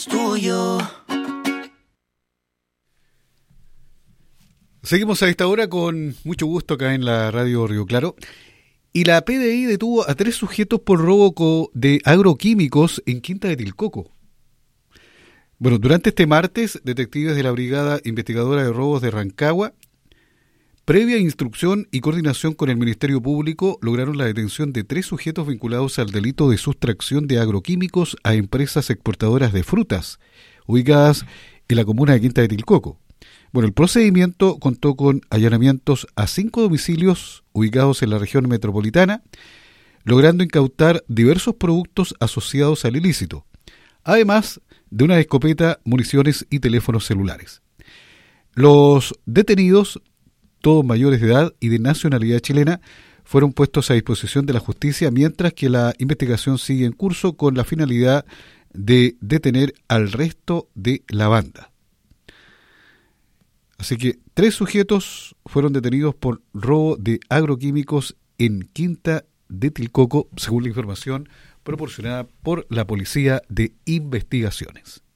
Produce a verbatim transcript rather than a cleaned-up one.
Tuyo. Seguimos a esta hora con mucho gusto acá en la radio Río Claro. Y la P D I detuvo a tres sujetos por robo de agroquímicos en Quinta de Tilcoco. Bueno, durante este martes, detectives de la Brigada Investigadora de Robos de Rancagua, previa instrucción y coordinación con el Ministerio Público, lograron la detención de tres sujetos vinculados al delito de sustracción de agroquímicos a empresas exportadoras de frutas, ubicadas en la comuna de Quinta de Tilcoco. Bueno, el procedimiento contó con allanamientos a cinco domicilios ubicados en la región metropolitana, logrando incautar diversos productos asociados al ilícito, además de una escopeta, municiones y teléfonos celulares. Los detenidos, todos mayores de edad y de nacionalidad chilena, fueron puestos a disposición de la justicia, mientras que la investigación sigue en curso con la finalidad de detener al resto de la banda. Así que tres sujetos fueron detenidos por robo de agroquímicos en Quinta de Tilcoco, según la información proporcionada por la Policía de Investigaciones.